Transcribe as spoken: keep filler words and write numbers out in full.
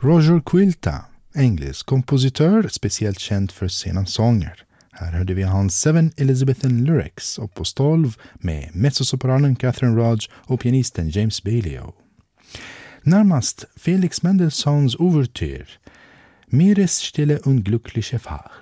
Roger Quilta, engelsk kompositör, speciellt känd för sina sånger. Här hörde vi hans Seven Elizabethan Lyrics, opus tolv, med mezzosopranen Catherine Rodge och pianisten James Bailio. Närmast Felix Mendelssohns ouvertyr, Meeresstille und glückliche Fahrt.